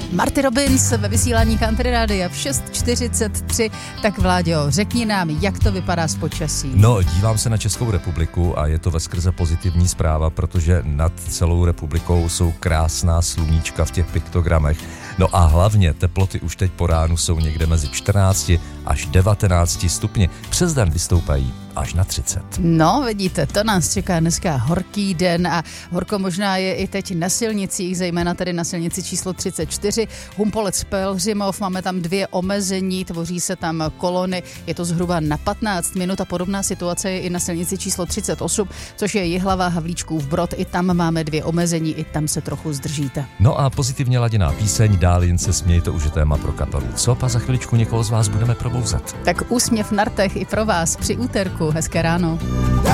Marty Robbins ve vysílání Country Rádia v 6:43. Tak Vláďo, řekni nám, jak to vypadá s počasí. No, dívám se na Českou republiku a je to veskrze pozitivní zpráva, protože nad celou republikou jsou krásná sluníčka v těch piktogramech. No a hlavně teploty už teď po ránu jsou někde mezi 14 až 19 stupni. Přes den vystoupají až na 30. No, vidíte, to nás čeká dneska horký den a horko možná je i teď na silnicích, zejména tedy na silnici číslo 34, Humpolec Pelhřimov, máme tam 2 omezení, tvoří se tam kolony, je to zhruba na 15 minut a podobná situace je i na silnici číslo 38, což je Jihlava Havlíčkův Brod, i tam máme 2 omezení, i tam se trochu zdržíte. No a pozitivně laděná píseň, dál jen se směj, to už je téma pro kapelu COP a za chviličku někoho z vás budeme probouzet. Tak úsměv na rtech i pro vás při úterku. Hezké ráno.